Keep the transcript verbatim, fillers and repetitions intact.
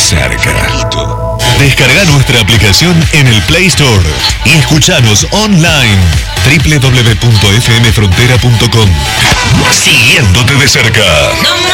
cerca. Descarga nuestra aplicación en el Play Store y escuchanos online. doble u doble u doble u punto f m frontera punto com. Siguiéndote de cerca.